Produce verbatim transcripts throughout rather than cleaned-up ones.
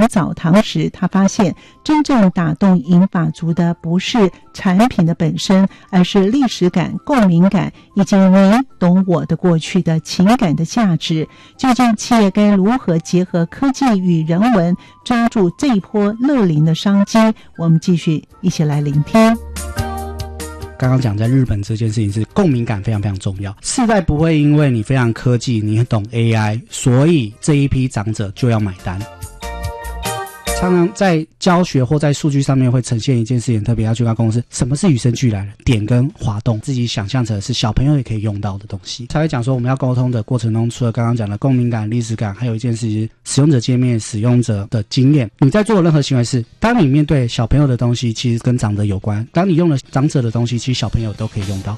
澡堂时，他发现真正打动银发族的不是产品的本身，而是历史感、共鸣感以及你懂我的过去的情感的价值。究竟企业该如何结合科技与人文，抓住这一波乐龄的商机？我们继续一起来聆听。 刚刚讲在日本这件事情是共鸣感非常非常重要，世代不会因为你非常科技，你很懂 A I， 所以这一批长者就要买单。常常在教学或在数据上面会呈现一件事情，特别要去跟公司，什么是与生俱来的点跟滑动，自己想象成是小朋友也可以用到的东西，才会讲说我们要沟通的过程中，除了刚刚讲的共鸣感、历史感，还有一件事情，使用者界面、使用者的经验。你在做的任何行为是，当你面对小朋友的东西，其实跟长者有关；当你用了长者的东西，其实小朋友都可以用到。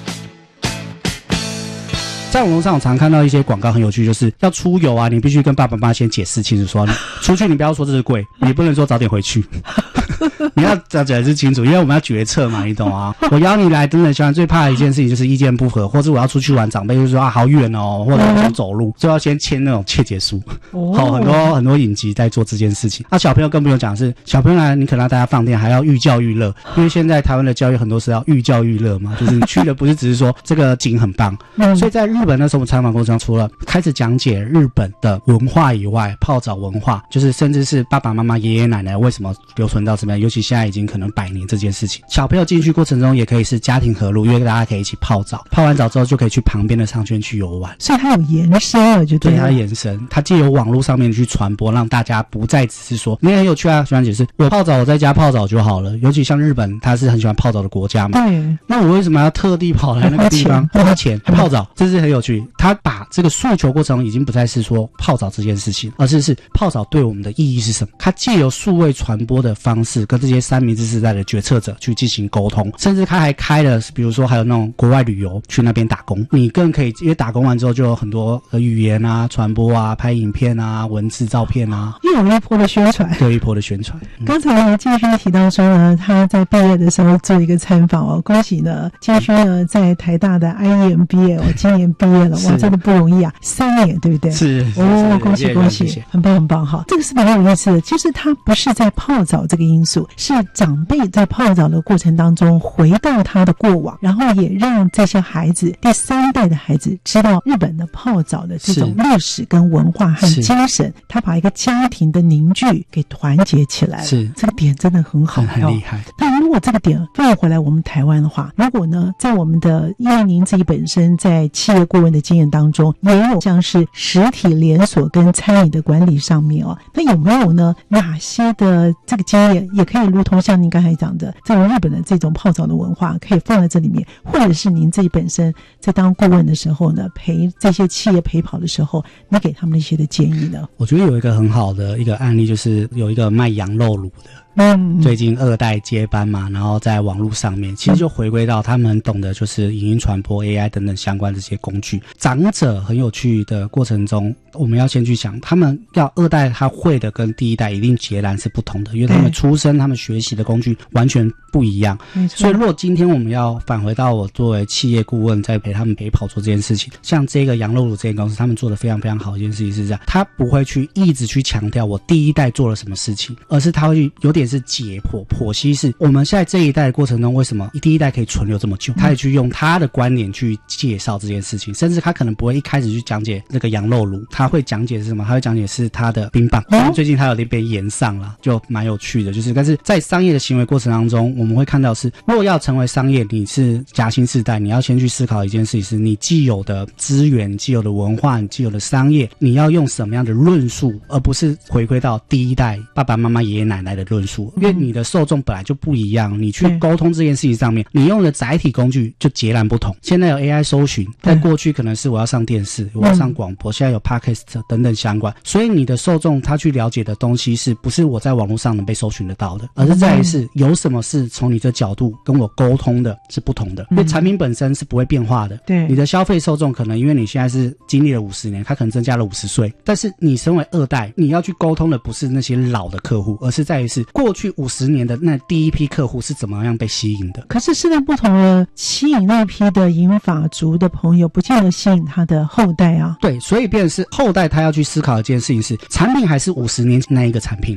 在网络上我常看到一些广告很有趣，就是要出游啊，你必须跟爸爸妈妈先解释清楚，说出去你不要说这是贵，你不能说早点回去你要讲解释清楚，因为我们要决策嘛，你懂啊？我邀你来等等，最怕的一件事情就是意见不合，或者我要出去玩，长辈就说啊好远哦，或者我想走路，就要先签那种切结书。好，很多很多影集在做这件事情。那、啊、小朋友更不用讲，是小朋友来，你可能要带他放电，还要寓教育乐，因为现在台湾的教育很多是要寓教育乐嘛，就是你去的不是只是说这个景很棒，所以在日本那时候我们采访过程中，除了开始讲解日本的文化以外，泡澡文化，就是甚至是爸爸妈妈、爷爷奶奶为什么留存到这边，尤其现在已经可能百年这件事情。小朋友进去过程中也可以是家庭合录，因为大家可以一起泡澡，泡完澡之后就可以去旁边的商圈去游玩， 所以它有延伸了，就对了。 对，它延伸，它藉由网络上面去传播，让大家不再只是说你很有趣啊，喜欢解释我泡澡我在家泡澡就好了。尤其像日本，它是很喜欢泡澡的国家嘛， 对。 那我为什么要特地跑来那个地方花钱泡澡？这是很有趣。他把这个诉求过程已经不再是说泡澡这件事情，而是是泡澡对我们的意义是什么？它借由数位传播的方式，跟这些三明治时代的决策者去进行沟通，甚至他还开了，比如说还有那种国外旅游去那边打工，你更可以因为打工完之后就有很多语言啊、传播啊、拍影片啊、文字、照片啊， 又有一波的宣传， 对，一波的宣传。嗯、 刚才呢，建勋提到说呢，他在毕业的时候做一个参访哦，恭喜呢，建勋呢在台大的 I E M 毕业哦，今年毕业了，哇，真的不容易啊，三年对不对？ 是哦，恭喜恭喜，很棒很棒哈，这个是蛮有意思的。其实他不是在泡澡这个因素，是长辈在泡澡的过程当中回到他的过往，然后也让这些孩子第三代的孩子知道日本的泡澡的这种历史跟文化和精神，他把一个家庭的凝聚给团结起来了。是这个点真的很好， 很很厉害。 但如果这个点放回来我们台湾的话，如果呢在我们的因为您自己本身在企业顾问的经验当中也有像是实体连锁跟餐饮的管理上面哦，那有没有呢哪些的这个经验也可以如同像您刚才讲的这种日本的这种泡澡的文化可以放在这里面，或者是您自己本身在当顾问的时候呢，陪这些企业陪跑的时候，你给他们一些的建议呢？ 我觉得有一个很好的一个案例，就是有一个卖羊肉卤的，嗯，最近二代接班嘛，然后在网络上面其实就回归到他们很懂得就是影音传播 A I 等等相关这些工具。长者很有趣的过程中，我们要先去想他们要二代他会的跟第一代一定截然是不同的，因为他们出生他们学习的工具完全不一样。所以如果今天我们要返回到我作为企业顾问在陪他们陪跑做这件事情，像这个羊肉卤这间公司他们做的非常非常好的一件事情是这样，他不会去一直去强调我第一代做了什么事情，而是他会有点是解剖剖析是我们现在这一代的过程中为什么第一代可以存留这么久，他也去用他的观点去介绍这件事情，甚至他可能不会一开始去讲解那个羊肉卤，他会讲解是什么，他会讲解是他的冰棒、嗯、最近他有那边延上了，就蛮有趣的，就是但是在商业的行为过程当中我们会看到是如果要成为商业，你是夹心世代，你要先去思考一件事情，是你既有的资源、既有的文化、你既有的商业，你要用什么样的论述，而不是回归到第一代爸爸妈妈爷爷奶奶的论述，因为你的受众本来就不一样，你去沟通这件事情上面你用的载体工具就截然不同。现在有 A I 搜寻，在过去可能是我要上电视、我要上广播，现在有 Podcast 等等相关，所以你的受众他去了解的东西是不是我在网络上能被搜寻得到的，而是在于是有什么是从你的角度跟我沟通的是不同的，因为产品本身是不会变化的。对，你的消费受众可能因为你现在是经历了五十年，他可能增加了五十岁，但是你身为二代，你要去沟通的不是那些老的客户，而是在于是过去五十年的那第一批客户是怎么样被吸引的。 可是现在不同了，吸引那批的银发族的朋友不见得吸引他的后代啊。 对，所以变成是后代他要去思考一件事情是产品还是五十年那一个产品，